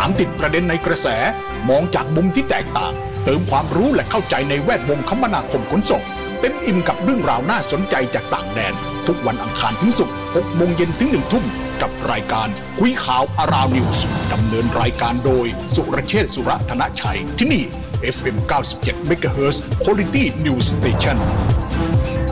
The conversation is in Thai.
ามติดประเด็นในกระแสมองจากมุมที่แตกต่างเติมความรู้และเข้าใจในแวดวงคมนาคมขนส่งเต็มอิ่มกับเรื่องราวน่าสนใจจากต่างแดนทุกวันอังคารถึงศุกร์ 6 โมงเย็นถึง 1 ทุ่มกับรายการคุยข่าวอาราวนิวส์ดำเนินรายการโดยสุรเชษฐ์ สุรธนชัยที่นี่ FM 97 MHz Quality News Station